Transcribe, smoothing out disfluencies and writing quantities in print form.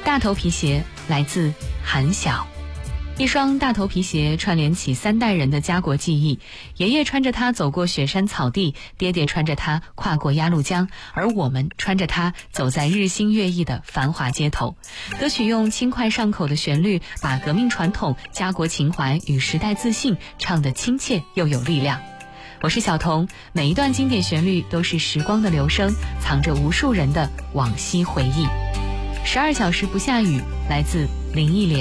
大头皮鞋来自韩晓。一双大头皮鞋串联起3代人的家国记忆，爷爷穿着它走过雪山草地，爹爹穿着它跨过鸭绿江，而我们穿着它走在日新月异的繁华街头。歌曲用轻快上口的旋律，把革命传统、家国情怀与时代自信唱得亲切又有力量。我是小彤，每一段经典旋律都是时光的流声，藏着无数人的往昔回忆。12小时不下雨，来自林忆莲。